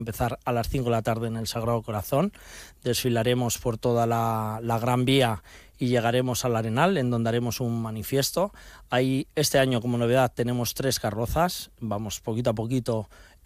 empezar a las 5 de la tarde en el Sagrado Corazón. Desfilaremos por toda la Gran Vía y llegaremos al Arenal, en donde haremos un manifiesto. Ahí, este año, como novedad, tenemos 3 carrozas. Vamos poquito a poquito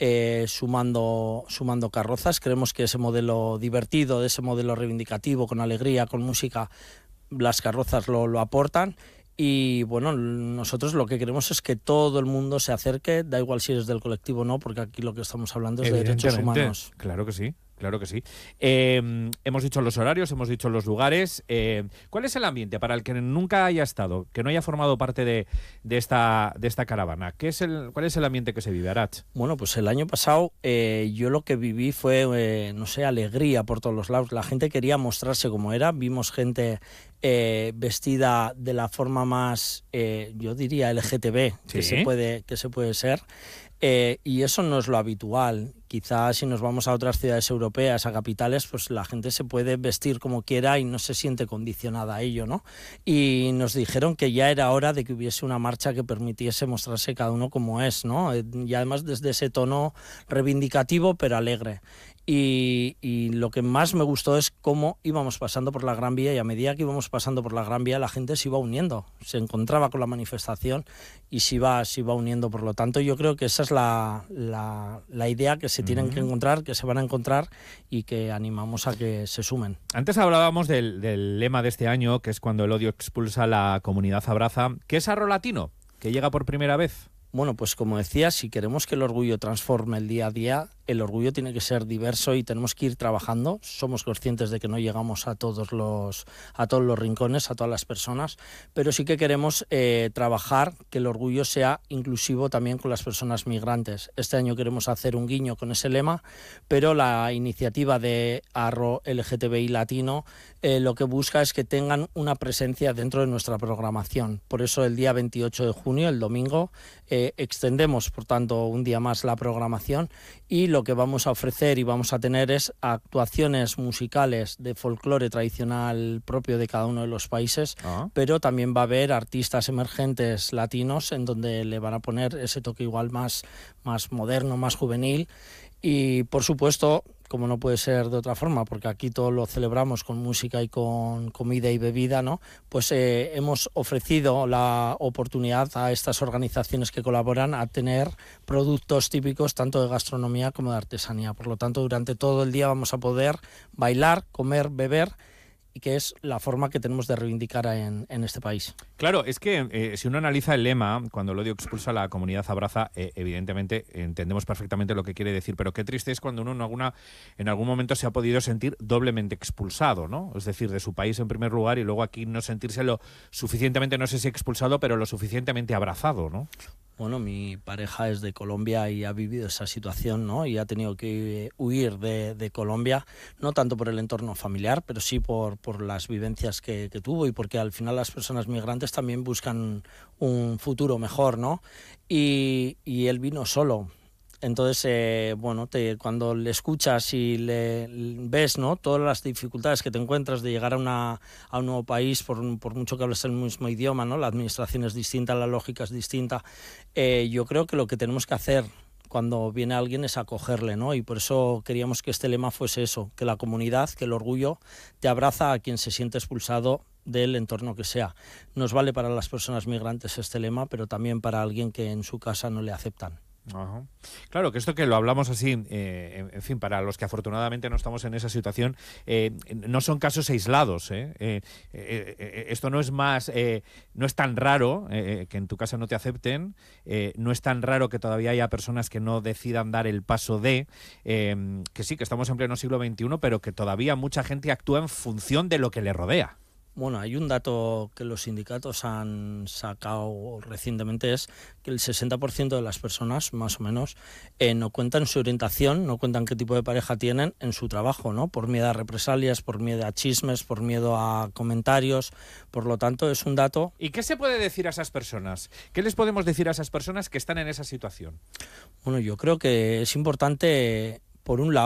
sumando carrozas. Creemos que ese modelo divertido, ese modelo reivindicativo, con alegría, con música, las carrozas lo aportan. Y bueno, nosotros lo que queremos es que todo el mundo se acerque, da igual si eres del colectivo o no, porque aquí lo que estamos hablando es de derechos humanos. Claro que sí. Claro que sí. Hemos dicho los horarios, hemos dicho los lugares. ¿Cuál es el ambiente para el que nunca haya estado, que no haya formado parte de esta caravana? ¿Cuál es el ambiente que se vive, Arach? Bueno, pues el año pasado yo lo que viví fue, alegría por todos los lados. La gente quería mostrarse como era. Vimos gente vestida de la forma más, yo diría, LGTB que se puede ser. Y eso no es lo habitual. Quizás si nos vamos a otras ciudades europeas, a capitales, pues la gente se puede vestir como quiera y no se siente condicionada a ello, ¿no? Y nos dijeron que ya era hora de que hubiese una marcha que permitiese mostrarse cada uno como es, ¿no? Y además desde ese tono reivindicativo pero alegre. Y lo que más me gustó es cómo íbamos pasando por la Gran Vía, y a medida que íbamos pasando por la Gran Vía la gente se iba uniendo, se encontraba con la manifestación y se iba uniendo. Por lo tanto, yo creo que esa es la idea que se tienen que encontrar, que se van a encontrar, y que animamos a que se sumen. Antes hablábamos del lema de este año, que es cuando el odio expulsa, la comunidad abraza. ¿Qué es Arrolatino, que llega por primera vez? Bueno, pues como decía, si queremos que el orgullo transforme el día a día, el orgullo tiene que ser diverso y tenemos que ir trabajando. Somos conscientes de que no llegamos a todos los rincones, a todas las personas, pero sí que queremos trabajar que el orgullo sea inclusivo también con las personas migrantes. Este año queremos hacer un guiño con ese lema, pero la iniciativa de Arro LGTBI Latino lo que busca es que tengan una presencia dentro de nuestra programación. Por eso el día 28 de junio, el domingo, extendemos, por tanto, un día más la programación, y lo que vamos a ofrecer y vamos a tener es actuaciones musicales de folclore tradicional propio de cada uno de los países, pero también va a haber artistas emergentes latinos en donde le van a poner ese toque igual más moderno, más juvenil. Y por supuesto, como no puede ser de otra forma, porque aquí todo lo celebramos con música y con comida y bebida, ¿no? Pues hemos ofrecido la oportunidad a estas organizaciones que colaboran a tener productos típicos tanto de gastronomía como de artesanía. Por lo tanto, durante todo el día vamos a poder bailar, comer, beber, y que es la forma que tenemos de reivindicar en este país. Claro, es que si uno analiza el lema, cuando el odio expulsa, la comunidad abraza, evidentemente entendemos perfectamente lo que quiere decir, pero qué triste es cuando uno en algún momento se ha podido sentir doblemente expulsado, ¿no? Es decir, de su país en primer lugar, y luego aquí no sentirse lo suficientemente, no sé si expulsado, pero lo suficientemente abrazado, ¿no? Bueno, mi pareja es de Colombia y ha vivido esa situación, ¿no? Y ha tenido que huir de Colombia, no tanto por el entorno familiar, pero sí por las vivencias que tuvo, y porque al final las personas migrantes también buscan un futuro mejor, ¿no? Y él vino solo. Entonces, cuando le escuchas y le ves, ¿no?, todas las dificultades que te encuentras de llegar a un nuevo país, por mucho que hables el mismo idioma, ¿no?, la administración es distinta, la lógica es distinta. Yo creo que lo que tenemos que hacer cuando viene alguien es acogerle, ¿no? Y por eso queríamos que este lema fuese eso, que la comunidad, que el orgullo te abraza a quien se siente expulsado del entorno que sea. Nos vale para las personas migrantes este lema, pero también para alguien que en su casa no le aceptan. Ajá. Claro, que esto que lo hablamos así, en fin, para los que afortunadamente no estamos en esa situación, no son casos aislados. Esto no es no es tan raro que en tu casa no te acepten, no es tan raro que todavía haya personas que no decidan dar el paso que sí, que estamos en pleno siglo XXI, pero que todavía mucha gente actúa en función de lo que le rodea. Bueno, hay un dato que los sindicatos han sacado recientemente, es que el 60% de las personas, más o menos, no cuentan su orientación, no cuentan qué tipo de pareja tienen en su trabajo, ¿no? Por miedo a represalias, por miedo a chismes, por miedo a comentarios. Por lo tanto, es un dato. ¿Y qué se puede decir a esas personas? ¿Qué les podemos decir a esas personas que están en esa situación? Bueno, yo creo que es importante, por un lado,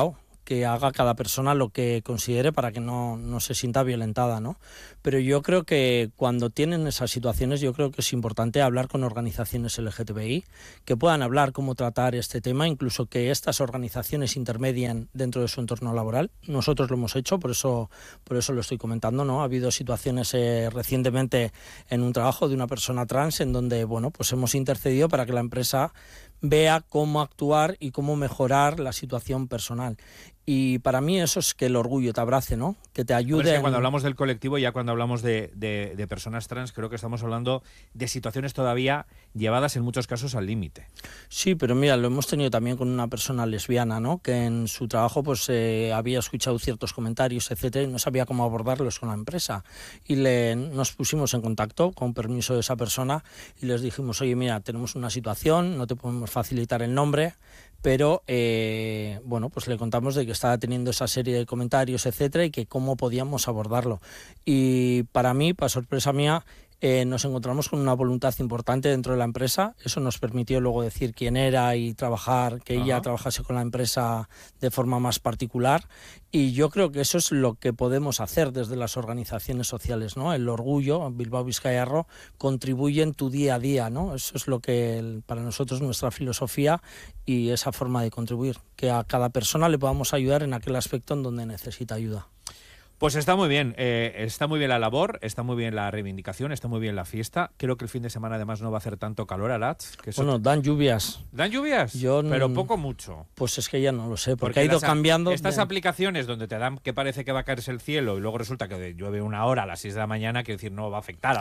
que haga cada persona lo que considere para que no se sienta violentada, ¿no? Pero yo creo que cuando tienen esas situaciones, yo creo que es importante hablar con organizaciones LGTBI, que puedan hablar cómo tratar este tema, incluso que estas organizaciones intermedien dentro de su entorno laboral. Nosotros lo hemos hecho, por eso lo estoy comentando, ¿no? Ha habido situaciones recientemente en un trabajo de una persona trans en donde, bueno, pues hemos intercedido para que la empresa vea cómo actuar y cómo mejorar la situación personal. Y para mí eso es que el orgullo te abrace, ¿no? Que te ayude. Es que cuando hablamos del colectivo, ya cuando hablamos de personas trans, creo que estamos hablando de situaciones todavía llevadas en muchos casos al límite. Sí, pero mira, lo hemos tenido también con una persona lesbiana, ¿no? Que en su trabajo pues había escuchado ciertos comentarios, etcétera, y no sabía cómo abordarlos con la empresa. Y nos pusimos en contacto con permiso de esa persona y les dijimos, oye, mira, tenemos una situación, no te podemos facilitar el nombre, pero bueno, pues le contamos de que estaba teniendo esa serie de comentarios, etcétera, y que cómo podíamos abordarlo. Y para mí, para sorpresa mía, nos encontramos con una voluntad importante dentro de la empresa. Eso nos permitió luego decir quién era y trabajar, que ella trabajase con la empresa de forma más particular. Y yo creo que eso es lo que podemos hacer desde las organizaciones sociales, ¿no? El orgullo, Bilbao Bizkaia Harro, contribuye en tu día a día, ¿no? Eso es lo que para nosotros nuestra filosofía y esa forma de contribuir, que a cada persona le podamos ayudar en aquel aspecto en donde necesita ayuda. Pues está muy bien la labor, está muy bien la reivindicación, está muy bien la fiesta. Creo que el fin de semana además no va a hacer tanto calor, Aratz. Bueno, dan lluvias. ¿Dan lluvias? Pero poco mucho. Pues es que ya no lo sé, porque ha ido cambiando. Estas aplicaciones donde te dan que parece que va a caerse el cielo y luego resulta que llueve una hora a las 6 de la mañana, quiere decir, no va a afectar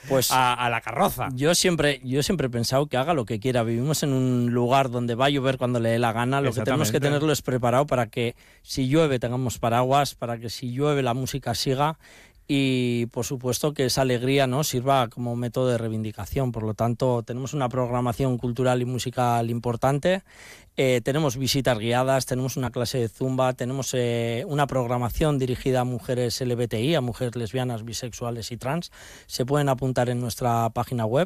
a la carroza. Yo siempre he pensado que haga lo que quiera. Vivimos en un lugar donde va a llover cuando le dé la gana. Lo que tenemos que tenerlo es preparado para que si llueve tengamos paraguas, para que si llueve la música siga y por supuesto que esa alegría, ¿no?, sirva como método de reivindicación. Por lo tanto, tenemos una programación cultural y musical importante, tenemos visitas guiadas, tenemos una clase de zumba, tenemos una programación dirigida a mujeres LGBTI, a mujeres lesbianas, bisexuales y trans. Se pueden apuntar en nuestra página web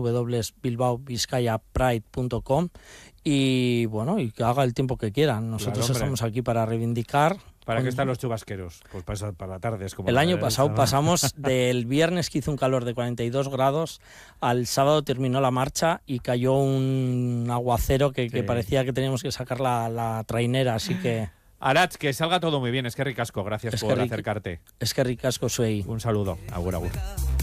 www.bilbaobizkayapride.com y bueno, y que haga el tiempo que quieran. Nosotros estamos aquí para reivindicar. ¿Para qué están los chubasqueros? Pues para la tarde. Es como el año pasado pasamos del viernes que hizo un calor de 42 grados, al sábado terminó la marcha y cayó un aguacero que parecía que teníamos que sacar la trainera, así que... Aratz, que salga todo muy bien. Es que ricasco, gracias por acercarte. Es que ricasco soy. Un saludo. Agur, agur.